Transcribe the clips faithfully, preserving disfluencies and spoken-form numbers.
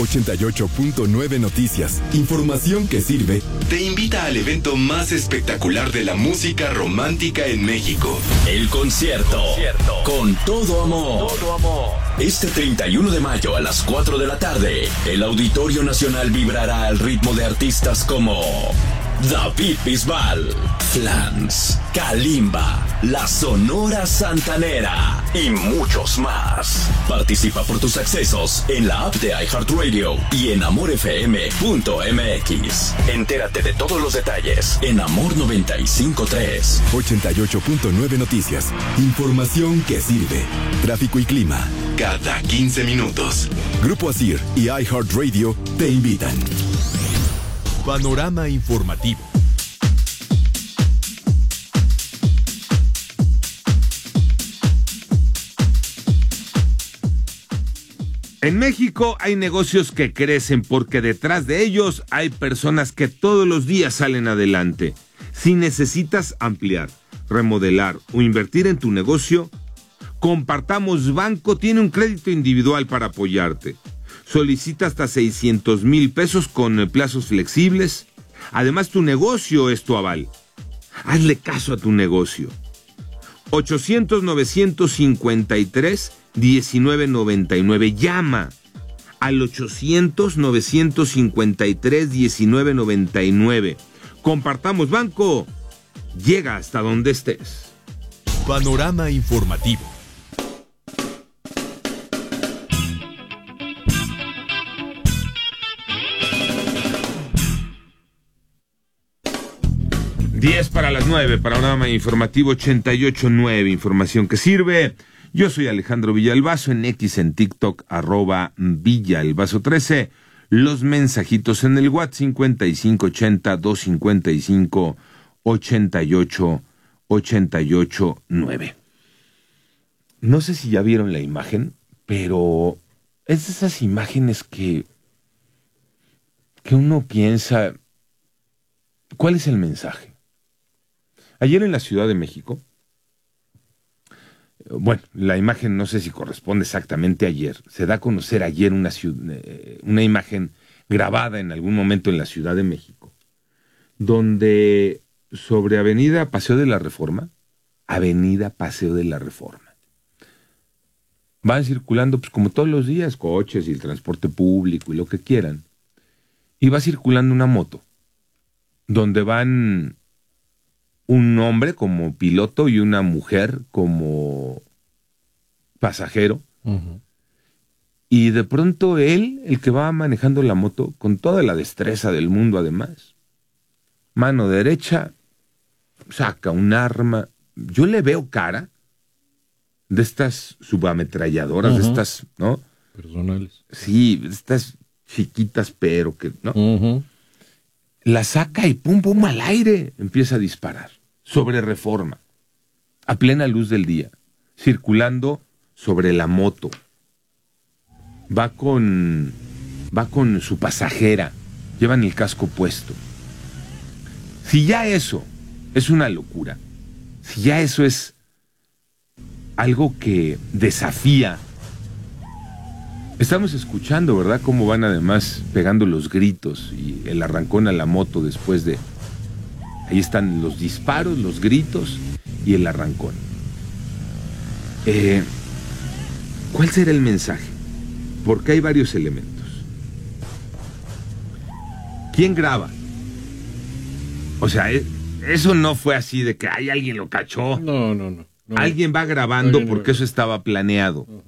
ochenta y ocho punto nueve Noticias. Información que sirve. Te invita al evento más espectacular de la música romántica en México. El concierto. concierto. Con todo amor. Todo amor. Este treinta y uno de mayo a las cuatro de la tarde, el Auditorio Nacional vibrará al ritmo de artistas como David Bisbal, Flans, Kalimba, La Sonora Santanera y muchos más. Participa por tus accesos en la app de iHeartRadio y en amor f m punto m x. Entérate de todos los detalles en Amor noventa y cinco punto tres. ochenta y ocho punto nueve Noticias. Información que sirve. Tráfico y clima. Cada quince minutos. Grupo Asir y iHeartRadio te invitan. Panorama informativo. En México hay negocios que crecen porque detrás de ellos hay personas que todos los días salen adelante. Si necesitas ampliar, remodelar o invertir en tu negocio, Compartamos Banco tiene un crédito individual para apoyarte. Solicita hasta seiscientos mil pesos con plazos flexibles. Además, tu negocio es tu aval. Hazle caso a tu negocio. ochocientos, novecientos cincuenta y tres, diecinueve noventa y nueve. Llama al ochocientos, novecientos cincuenta y tres, diecinueve noventa y nueve. Compartamos Banco. Llega hasta donde estés. Panorama informativo. diez para las nueve, panorama informativo ochenta y ocho punto nueve, información que sirve. Yo soy Alejandro Villalbazo, en X, en TikTok, arroba Villalbazo trece. Los mensajitos en el WhatsApp cincuenta y cinco ochenta, doscientos cincuenta y cinco, ochenta y ocho, ochenta y ocho nueve. No sé si ya vieron la imagen, pero es de esas imágenes que, que uno piensa, ¿cuál es el mensaje? Ayer en la Ciudad de México, bueno, la imagen no sé si corresponde exactamente a ayer, se da a conocer ayer una, una imagen grabada en algún momento en la Ciudad de México, donde sobre Avenida Paseo de la Reforma, Avenida Paseo de la Reforma, van circulando, pues como todos los días, coches y el transporte público y lo que quieran, y va circulando una moto, donde van un hombre como piloto y una mujer como pasajero. Uh-huh. Y de pronto él, el que va manejando la moto, con toda la destreza del mundo además, mano derecha, saca un arma. Yo le veo cara de estas subametralladoras, uh-huh, de estas, ¿no? Personales. Sí, de estas chiquitas, pero que, ¿no? Uh-huh. La saca y pum, pum, al aire empieza a disparar sobre Reforma, a plena luz del día, circulando sobre la moto. Va con, va con su pasajera, llevan el casco puesto. Si ya eso es una locura, si ya eso es algo que desafía. Estamos escuchando, ¿verdad?, cómo van además pegando los gritos y el arrancón a la moto después de... Ahí están los disparos, los gritos y el arrancón. Eh, ¿Cuál será el mensaje? Porque hay varios elementos. ¿Quién graba? O sea, eso no fue así de que hay alguien lo cachó. No, no, no. no. Alguien va grabando no, porque eso estaba planeado. Uh-huh.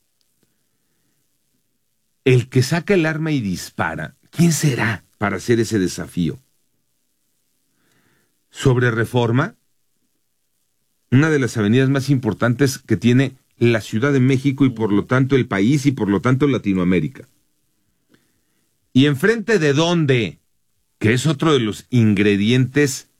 El que saca el arma y dispara, ¿quién será para hacer ese desafío? Sobre Reforma, una de las avenidas más importantes que tiene la Ciudad de México y por lo tanto el país y por lo tanto Latinoamérica. ¿Y enfrente de dónde? Que es otro de los ingredientes